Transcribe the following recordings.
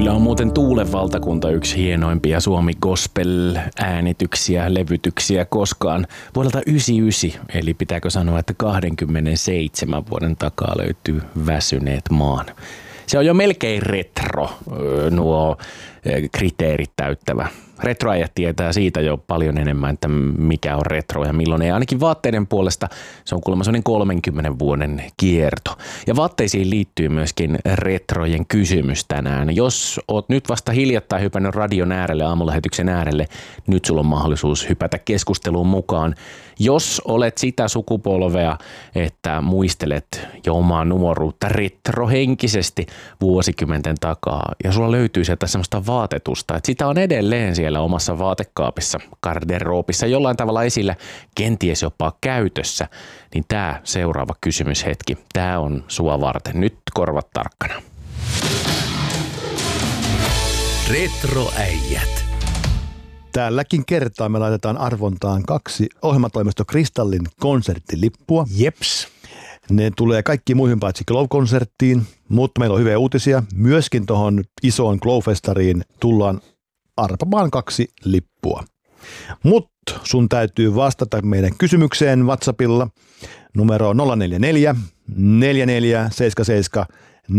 Meillä on muuten Tuulen valtakunta yksi hienoimpia Suomi gospel-äänityksiä, levytyksiä koskaan vuodelta 1999. Eli pitääkö sanoa, että 27 vuoden takaa löytyy Väsyneet maan. Se on jo melkein retro, nuo kriteerit täyttävä. Retroajat tietää siitä jo paljon enemmän, että mikä on retro ja milloin ei. Ainakin vaatteiden puolesta se on kuulemma sellainen 30 vuoden kierto. Ja vaatteisiin liittyy myöskin retrojen kysymys tänään. Jos oot nyt vasta hiljattain hypännyt radion äärelle, aamulähetyksen äärelle, nyt sulla on mahdollisuus hypätä keskusteluun mukaan. Jos olet sitä sukupolvea, että muistelet jo omaa nuoruutta retrohenkisesti vuosikymmenten takaa ja sulla löytyy sieltä semmoista vaatetusta, että sitä on edelleen siellä omassa vaatekaapissa, garderoopissa jollain tavalla esillä, kenties jopa käytössä, niin tämä seuraava kysymyshetki, tämä on sua varten. Nyt korvat tarkkana. Retroäijät. Tälläkin kertaa me laitetaan arvontaan 2 ohjelmatoimisto Kristallin konserttilippua. Jeps. Ne tulee kaikki muihin paitsi Glow-konserttiin, mutta meillä on hyviä uutisia. Myöskin tuohon isoon Glow-festariin tullaan arpamaan 2 lippua. Mutta sun täytyy vastata meidän kysymykseen WhatsAppilla. Numero on 044 4477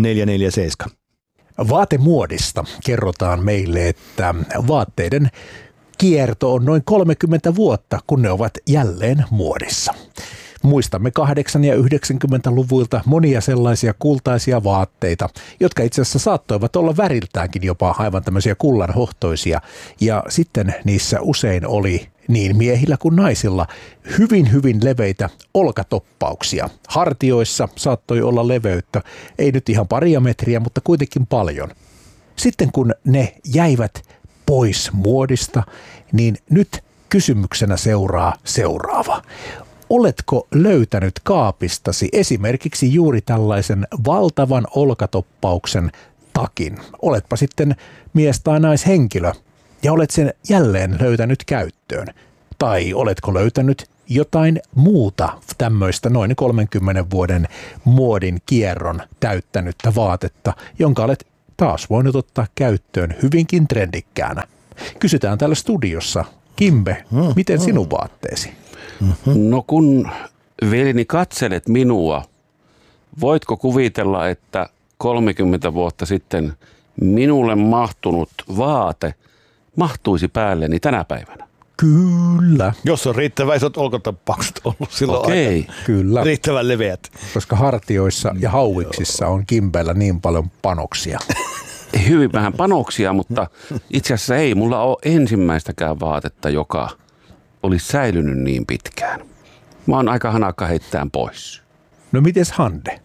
447. Vaatemuodista kerrotaan meille, että vaatteiden kierto on noin 30 vuotta, kun ne ovat jälleen muodissa. Muistamme 8- ja 90-luvuilta monia sellaisia kultaisia vaatteita, jotka itse asiassa saattoivat olla väriltäänkin jopa aivan tämmöisiä kullanhohtoisia. Ja sitten niissä usein oli niin miehillä kuin naisilla hyvin leveitä olkatoppauksia. Hartioissa saattoi olla leveyttä, ei nyt ihan paria metriä, mutta kuitenkin paljon. Sitten kun ne jäivät pois muodista, niin nyt kysymyksenä seuraa seuraava. Oletko löytänyt kaapistasi esimerkiksi juuri tällaisen valtavan olkatoppauksen takin? Oletpa sitten mies tai naishenkilö ja olet sen jälleen löytänyt käyttöön. Tai oletko löytänyt jotain muuta tämmöistä noin 30 vuoden muodin kierron täyttänyttä vaatetta, jonka olet taas voinut ottaa käyttöön hyvinkin trendikkäänä. Kysytään täällä studiossa. Kimbe, miten sinun vaatteesi? No kun velini katselet minua, voitko kuvitella, että 30 vuotta sitten minulle mahtunut vaate mahtuisi päälleni tänä päivänä? Kyllä. Jos on riittävän isot olkatoppaukset ollut silloin aika. Kyllä. Riittävän leveät. Koska hartioissa ja hauiksissa on Kimbellä niin paljon panoksia. Hyvin vähän panoksia, mutta itse asiassa ei mulla ole ensimmäistäkään vaatetta, joka olisi säilynyt niin pitkään. Mä oon aika hanakka heittämään pois. No mites Hande?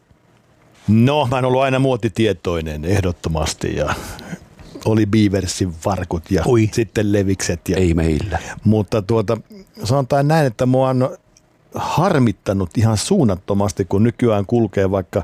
No, mä oon ollut aina muotitietoinen ehdottomasti ja oli Beaversin varkut ja sitten levikset. Ja, ei meillä. Mutta sanotaan näin, että mua on harmittanut ihan suunnattomasti, kun nykyään kulkee vaikka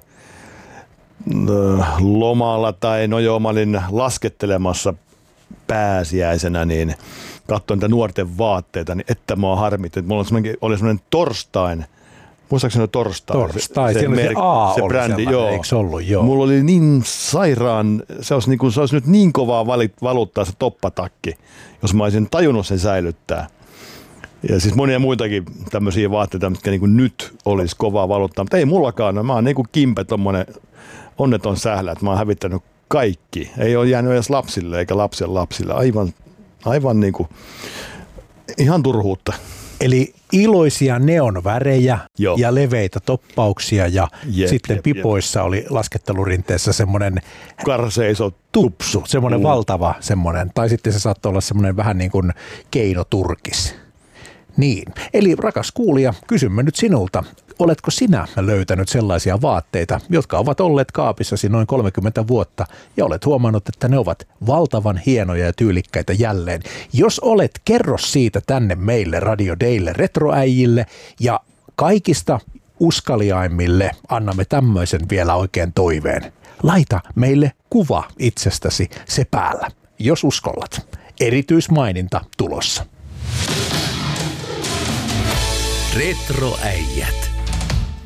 lomalla tai mä olin laskettelemassa pääsiäisenä, niin katsoin niitä nuorten vaatteita, niin että mua harmittanut. Mulla oli semmoinen Torstain. Muistaakseni Torstai, se A se oli brändi, joo. Eikö se ollut, joo. Mulla oli niin sairaan, se olisi nyt niin kovaa valuttaa se toppatakki, jos mä olisin tajunnut sen säilyttää. Ja siis monia muitakin tämmöisiä vaatteita, mitkä niin kuin nyt olisi kovaa valuttaa, mutta ei mullakaan. No, mä oon niin kuin Kimpe tommonen onneton sählä, että mä oon hävittänyt kaikki. Ei ole jäänyt edes lapsille eikä lapsen lapsille. Aivan niin kuin ihan turhuutta. Eli iloisia neonvärejä ja leveitä toppauksia ja sitten pipoissa oli laskettelurinteessä semmoinen karseiso tupsu, semmoinen valtava semmoinen, tai sitten se saattoi olla semmoinen vähän niin kuin keinoturkis. Niin, eli rakas kuulija, kysymme nyt sinulta, oletko sinä löytänyt sellaisia vaatteita, jotka ovat olleet kaapissasi noin 30 vuotta ja olet huomannut, että ne ovat valtavan hienoja ja tyylikkäitä jälleen. Jos olet, kerro siitä tänne meille Radio Daylle retroäijille ja kaikista uskaliaimmille annamme tämmöisen vielä oikein toiveen. Laita meille kuva itsestäsi se päällä, jos uskollat. Erityismaininta tulossa. Retroäijät.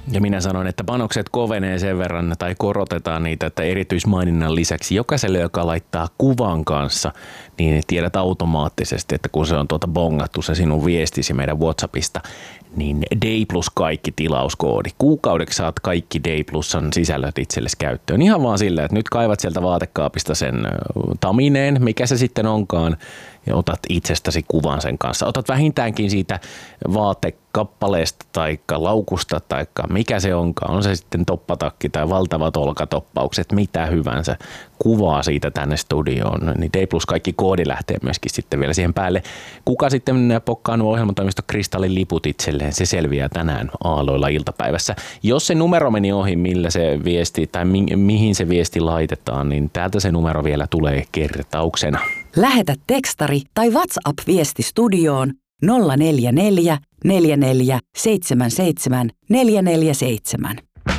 Ja minä sanoin, että panokset kovenee sen verran tai korotetaan niitä, että erityismaininnan lisäksi jokaiselle, joka laittaa kuvan kanssa, niin tiedät automaattisesti, että kun se on bongattu se sinun viestisi meidän WhatsAppista, niin Day Plus kaikki tilauskoodi. Kuukaudeksi saat kaikki Day Plusan sisällöt itsellesi käyttöön. Ihan vaan sillä, että nyt kaivat sieltä vaatekaapista sen tamineen, mikä se sitten onkaan, ja otat itsestäsi kuvan sen kanssa. Otat vähintäänkin siitä vaatekappaleesta tai laukusta tai mikä se onkaan. On se sitten toppatakki tai valtavat olkatoppaukset, mitä hyvänsä. Kuvaa siitä tänne studioon. Niin Day Plus kaikki koodi lähtee myöskin sitten vielä siihen päälle. Kuka sitten pokkaa nuo ohjelmatoimisto Kristallin liput itselleen, se selviää tänään aalloilla iltapäivässä. Jos se numero meni ohi, millä se viesti tai mihin se viesti laitetaan, niin täältä se numero vielä tulee kertauksena. Lähetä tekstari tai WhatsApp-viesti studioon 044 44 77 447.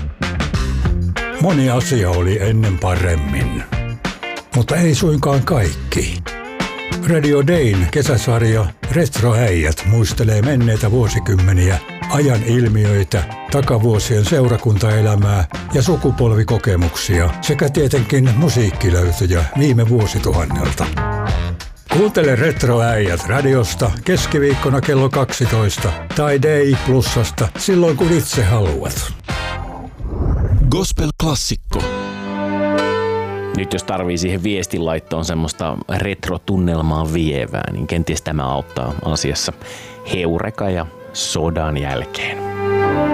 Moni asia oli ennen paremmin, mutta ei suinkaan kaikki. Radio Dayn kesäsarja Retroäijät muistelee menneitä vuosikymmeniä, ajan ilmiöitä, takavuosien seurakuntaelämää ja sukupolvikokemuksia sekä tietenkin musiikkilöytöjä viime vuosituhannelta. Kuuntele Retroäijät radiosta keskiviikkona kello 12 tai Day Plusasta silloin kun itse haluat. Gospel-klassikko. Nyt jos tarvii siihen viestinlaittoon semmoista retrotunnelmaa vievää, niin kenties tämä auttaa asiassa. Heureka ja sodan jälkeen.